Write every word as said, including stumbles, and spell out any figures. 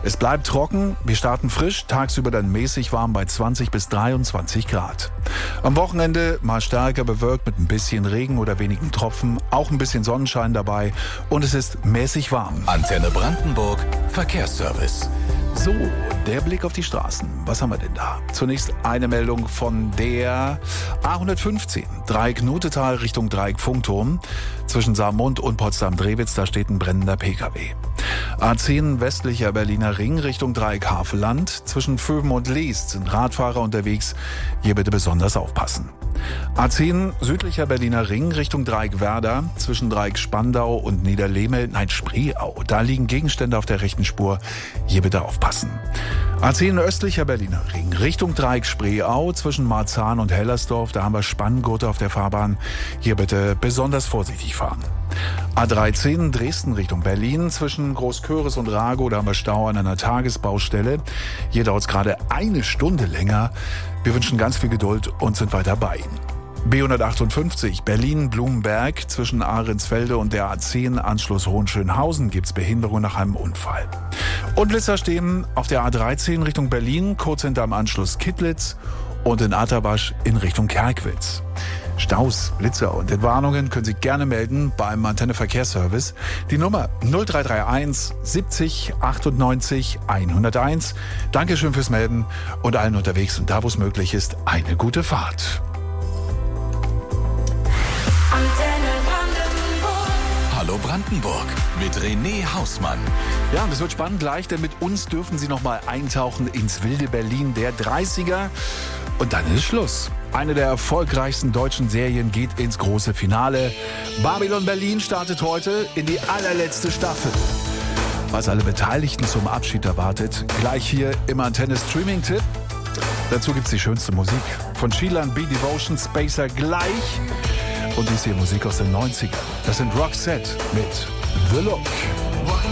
Es bleibt trocken, wir starten frisch, tagsüber dann mäßig warm bei zwanzig bis dreiundzwanzig Grad. Am Wochenende mal stärker bewölkt mit ein bisschen Regen oder wenigen Tropfen, auch ein bisschen Sonnenschein dabei und es ist mäßig warm. Antenne Brandenburg, Verkehrsservice. So, der Blick auf die Straßen. Was haben wir denn da? Zunächst eine Meldung von der A hundertfünfzehn, Dreieck Nutetal Richtung Dreieck Funkturm. Zwischen Saarmund und Potsdam-Drewitz, da steht ein brennender Pkw. A zehn westlicher Berliner Ring Richtung Dreieck Havelland. Zwischen Vöben und Leest sind Radfahrer unterwegs. Hier bitte besonders aufpassen. A zehn südlicher Berliner Ring Richtung Dreieck Werder. Zwischen Dreieck Spandau und Niederlehmel, nein Spreeau. Da liegen Gegenstände auf der rechten Spur. Hier bitte aufpassen. A zehn östlicher Berliner Ring Richtung Dreieck Spreeau. Zwischen Marzahn und Hellersdorf. Da haben wir Spanngurte auf der Fahrbahn. Hier bitte besonders vorsichtig fahren. A dreizehn Dresden Richtung Berlin. Zwischen Großköris und Ragow, da haben wir Stau an einer Tagesbaustelle. Hier dauert es gerade eine Stunde länger. Wir wünschen ganz viel Geduld und sind weiter bei Ihnen. B hundertachtundfünfzig Berlin-Blumenberg. Zwischen Ahrensfelde und der A zehn Anschluss Hohenschönhausen gibt es Behinderung nach einem Unfall. Und Blitzer stehen auf der A dreizehn Richtung Berlin, kurz hinterm Anschluss Kittlitz und in Atterwasch in Richtung Kerkwitz. Staus, Blitzer und Entwarnungen können Sie gerne melden beim Antenne Verkehrsservice. Die Nummer null drei drei eins siebzig achtundneunzig hunderteins. Dankeschön fürs Melden und allen unterwegs und da, wo es möglich ist, eine gute Fahrt. Hallo Brandenburg mit René Hausmann. Ja, und es wird spannend gleich, denn mit uns dürfen Sie noch mal eintauchen ins wilde Berlin der dreißiger. Und dann ist Schluss. Eine der erfolgreichsten deutschen Serien geht ins große Finale. Babylon Berlin startet heute in die allerletzte Staffel. Was alle Beteiligten zum Abschied erwartet, gleich hier im Antenne-Streaming-Tipp. Dazu gibt's die schönste Musik. Von Sheelan, B-Devotion, Spacer gleich. Und dies hier Musik aus den neunzigern. Das sind Roxette mit The Look.